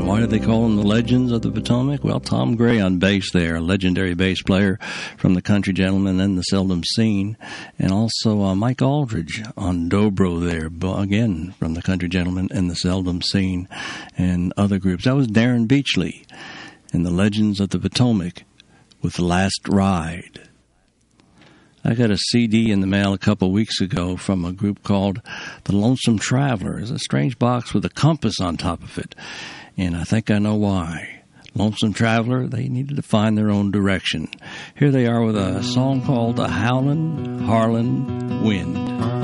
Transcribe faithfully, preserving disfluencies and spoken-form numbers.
Why do they call them the Legends of the Potomac? Well, Tom Gray on bass there, a legendary bass player from the Country Gentlemen and the Seldom Seen, and also uh, Mike Aldridge on dobro there, again from the Country Gentlemen and the Seldom Seen, and other groups. That was Darren Beachley and the Legends of the Potomac with The Last Ride. I got a C D in the mail a couple weeks ago from a group called The Lonesome Traveler. It's a strange box with a compass on top of it, and I think I know why. Lonesome Traveler, they needed to find their own direction. Here they are with a song called The Howlin' Harlan Wind.